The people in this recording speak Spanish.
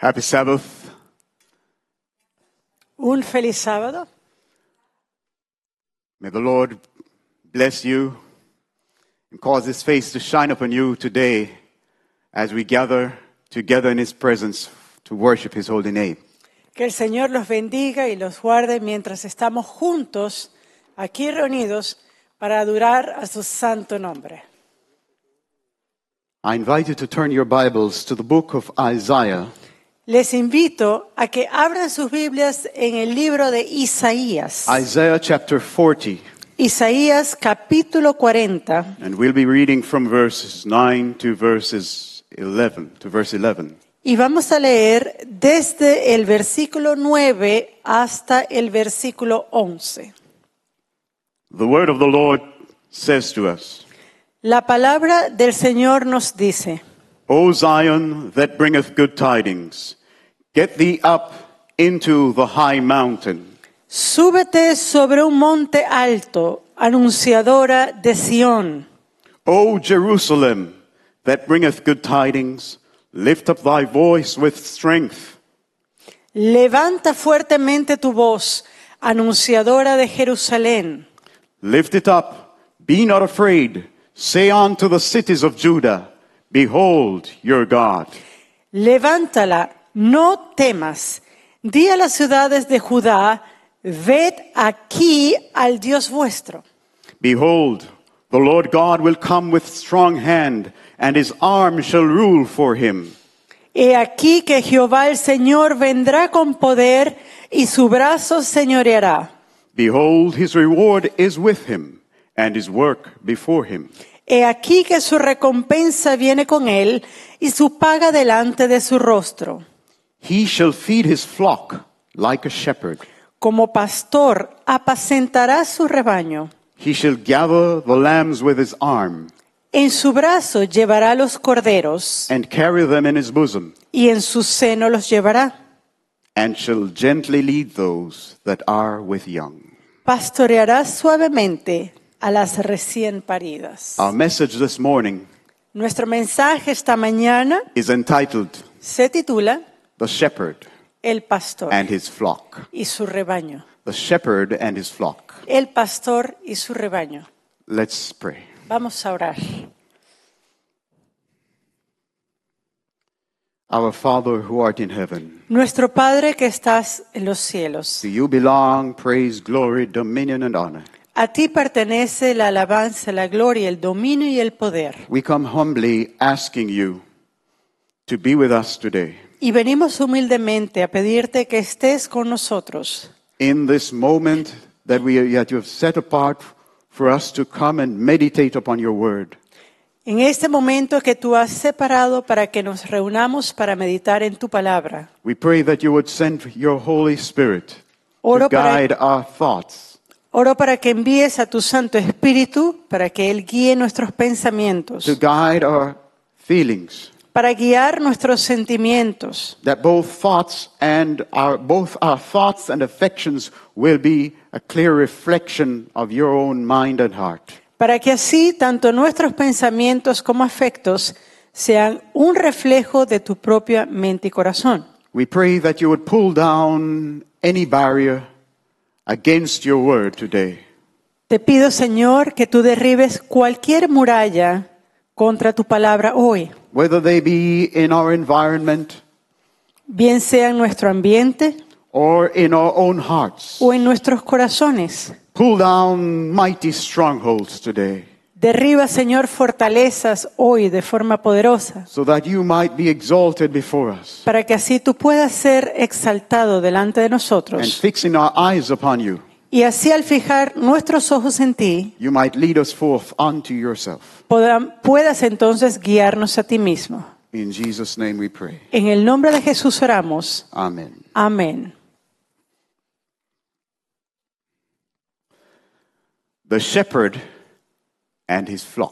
Happy Sabbath. Un feliz sábado. May the Lord bless you and cause His face to shine upon you today as we gather together in His presence to worship His holy name. Que el Señor los bendiga y los guarde mientras estamos juntos aquí reunidos para adorar a su santo nombre. I invite you to turn your Bibles to the book of Isaiah. Les invito a que abran sus Biblias en el libro de Isaías. Isaiah chapter 40. Isaías capítulo 40. And we'll be reading from verses 9 to verse 11. Y vamos a leer desde el versículo 9 hasta el versículo 11. The word of the Lord says to us, La palabra del Señor nos dice: O Zion that bringeth good tidings, get thee up into the high mountain. Súbete sobre un monte alto, anunciadora de Sión. O Jerusalem that bringeth good tidings, lift up thy voice with strength. Levanta fuertemente tu voz, anunciadora de Jerusalén. Lift it up, be not afraid. Say unto the cities of Judah, Behold your God. Levántala, no temas. Di a las ciudades de Judá: ved aquí al Dios vuestro. Behold, the Lord God will come with strong hand, and his arm shall rule for him. He aquí que Jehová el Señor vendrá con poder, y su brazo señoreará. Behold, his reward is with him, and his work before him. He aquí que su recompensa viene con él, y su paga delante de su rostro. He shall feed his flock like a shepherd. Como pastor apacentará su rebaño. He shall gather the lambs with his arm, En su brazo llevará los corderos, and carry them in his bosom, y en su seno los llevará. and shall gently lead those that are with young. Pastoreará suavemente a las recién paridas. Our message this morning Nuestro mensaje esta mañana is entitled, se titula The Shepherd El pastor and his flock. y su rebaño. The shepherd and his flock. El pastor y su rebaño. Let's pray. Vamos a orar. Our Father who art in heaven, Nuestro Padre que estás en los cielos, to you belong praise, glory, dominion, and honor. a ti pertenece la alabanza, la gloria, el dominio y el poder. We come humbly asking you to be with us today Y venimos humildemente a pedirte que estés con nosotros in this moment that you have set apart for us to come and meditate upon your word. en este momento que tú has separado para que nos reunamos para meditar en tu palabra. We pray that you would send your Holy Spirit to Oro guide our thoughts, Oro para que envíes a tu Santo Espíritu para que Él guíe nuestros pensamientos, to guide our feelings, para guiar nuestros sentimientos, that both our thoughts and affections will be a clear reflection of your own mind and heart. para que así tanto nuestros pensamientos como afectos sean un reflejo de tu propia mente y corazón. We pray that you would pull down any barrier against your word today. Te pido, Señor, que tú derribes cualquier muralla contra tu palabra hoy, Whether they be in our environment bien sea en nuestro ambiente or in our own hearts. o en nuestros corazones. Pull down mighty strongholds today Derriba, Señor, fortalezas hoy de forma poderosa, so that you might be exalted before us. para que así tú puedas ser exaltado delante de And nosotros. fixing our eyes upon you, Y así al fijar nuestros ojos en ti, you might lead us forth unto yourself. puedas entonces guiarnos a ti mismo. In Jesus' name we pray. En el nombre de Jesús oramos. Amen. Amén. The shepherd and his flock.